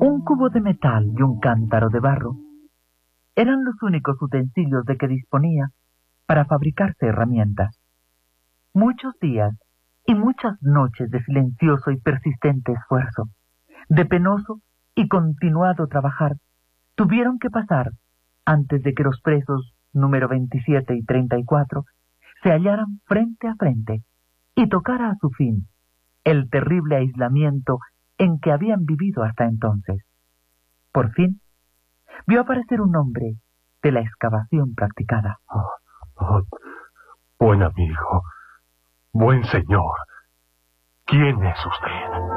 Un cubo de metal y un cántaro de barro eran los únicos utensilios de que disponía para fabricarse herramientas. Muchos días y muchas noches de silencioso y persistente esfuerzo, de penoso y continuado trabajar, tuvieron que pasar antes de que los presos número 27 y 34 se hallaran frente a frente y tocara a su fin el terrible aislamiento en que habían vivido hasta entonces. Por fin, vio aparecer un hombre de la excavación practicada. Buen amigo, buen señor, ¿quién es usted?